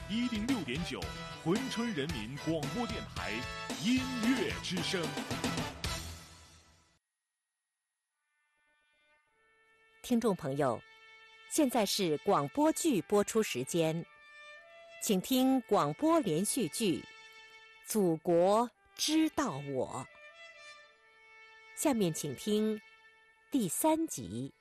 106.9珲春人民广播电台音乐之声。 听众朋友，现在是广播剧播出时间，请听广播连续剧《祖国知道我》。下面请听第3集。